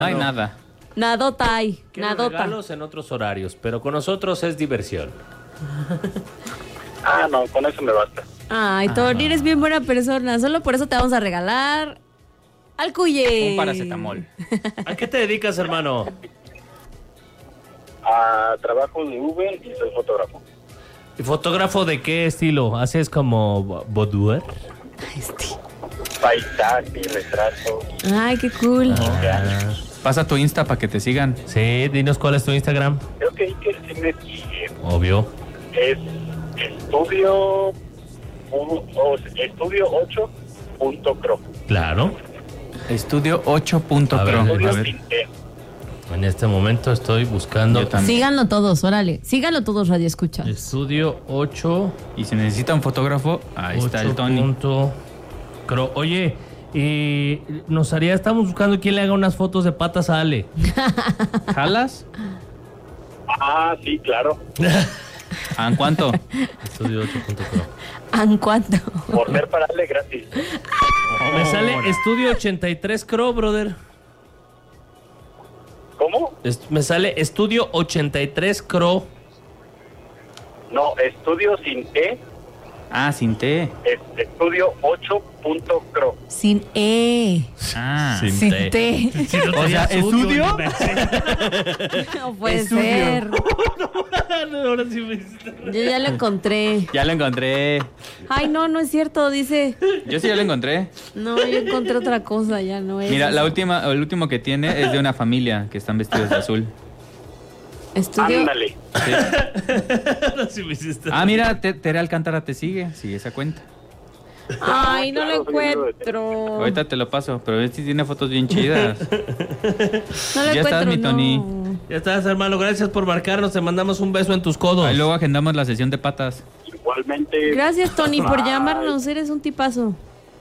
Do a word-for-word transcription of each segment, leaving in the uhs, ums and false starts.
No hay nada. Nadota hay, Quiero nadota. regalos en otros horarios, pero con nosotros es diversión. Ah, no, con eso me basta. Ay, Tony, eres bien buena persona. Solo por eso te vamos a regalar al Cuye. Un paracetamol. ¿A qué te dedicas, hermano? A trabajo de Uber y soy fotógrafo. ¿Y fotógrafo de qué estilo? ¿Haces como boudoir? Paisaje, retrato. Ay, qué cool. Ah, Pasa tu Insta para que te sigan. sí, dinos cuál es tu Instagram. Creo que Iker sí me sigue. Obvio. Es estudio, u- o- estudio ocho punto cro. Claro. Estudio ocho punto A ver, pro. Estudio a ver. sin E. En este momento estoy buscando Yo también. Síganlo todos, órale. Síganlo todos, Radio Escucha. estudio ocho. Y si necesita un fotógrafo, ahí está el Tony. punto cro. Oye, y nos haría, estamos buscando quién le haga unas fotos de patas a Ale. ¿Jalas? Ah, sí, claro. ¿Ah, en cuánto? Estudio ocho punto cro. ¿En cuánto? Por ser para darle gratis. Me sale estudio ochenta y tres cro, brother. ¿Cómo? Es- me sale estudio ochenta y tres cro. No, estudio sin E Ah, sin T. es estudio ocho punto cro. Sin E. Ah. Sin Sin T. T. Si no O tenía sea, ¿estudio? No puede Estudio. ser. Ahora sí me hiciste. Yo ya lo encontré. Ya lo encontré. Ay, no, no es cierto. Dice. Yo sí ya lo encontré. No, yo encontré otra cosa, ya no es. Mira, la última, el último que tiene es de una familia que están vestidos de azul. Estudio. Ándale. Sí. Ahora sí me hiciste. Ah, mira, Te- Tere Alcántara te sigue. Sigue esa cuenta. Ay, no lo Claro, soy amigo de encuentro. Ahorita te lo paso, pero este tiene fotos bien chidas. No lo Ya encuentro, estás, mi no. Tony. Ya estás, hermano. Gracias por marcarnos. Te mandamos un beso en tus codos. Ahí luego agendamos la sesión de patas. Igualmente. Gracias, Tony, por Bye. llamarnos. Eres un tipazo.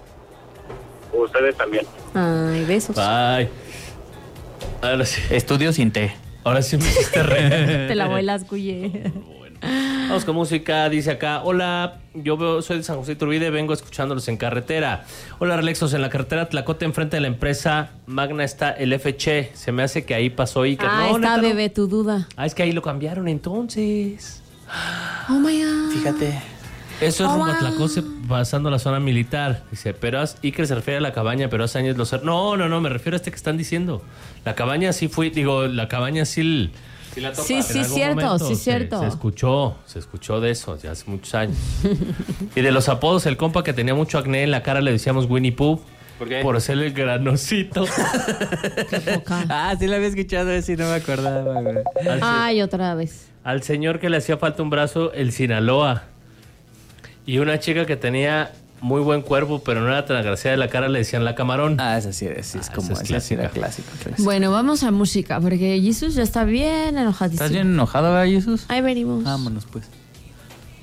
Ustedes también. Ay, besos. Bye. Ahora sí. Estudio sin T. Ahora sí me hiciste re. Te la vuelas, Cuye. Vamos con música, dice acá. Hola, yo veo, soy de San José Iturbide, vengo escuchándolos en carretera. Hola, Relexos, en la carretera Tlacote, enfrente de la empresa Magna está el F Che. Se me hace que ahí pasó Iker. Ah, No, está, neta, no. bebé, tu duda. Ah, es que ahí lo cambiaron entonces. Oh, my God. Fíjate. Eso es Oh, rumbo a wow. Tlacose, pasando la zona militar. Dice, pero haz- Iker se refiere a la cabaña, pero hace años lo cer- No, no, no, me refiero a este que están diciendo. La cabaña sí fui, digo, la cabaña sí... l- sí la topas Sí, en sí, algún cierto, momento. sí, Se- cierto. Se escuchó, se escuchó de eso, ya hace muchos años. Y de los apodos, el compa que tenía mucho acné en la cara le decíamos Winnie Pooh. ¿Por qué? Por ser el granocito. Qué poca. Ah, sí la había escuchado, ese no me acordaba, güey. Al, se- Ay, otra vez. al señor que le hacía falta un brazo, el Sinaloa. Y una chica que tenía muy buen cuerpo, pero no era tan agraciada de la cara, le decían la camarón. Ah, esa sí, es, sí, es Ah, como esa es esa sí era clásica. clásico, clásico. Bueno, vamos a música, porque Jesús ya está bien enojadísimo. ¿Estás bien enojado, verdad, Jesús? Ahí venimos. Vámonos, pues.